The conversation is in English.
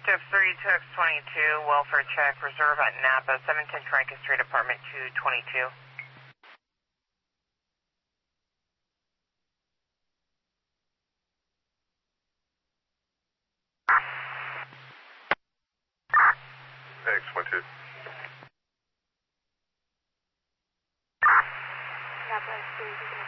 Step 3 to X22, welfare check, reserve at Napa, 710 Francis Street, apartment 222. X12. Napa Street,